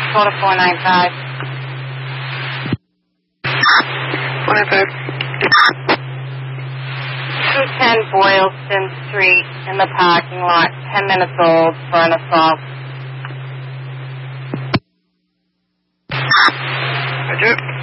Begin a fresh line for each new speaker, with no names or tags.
Go to 495.
495.
210 Boylston Street in the parking lot, 10 minutes old for an assault.
Roger.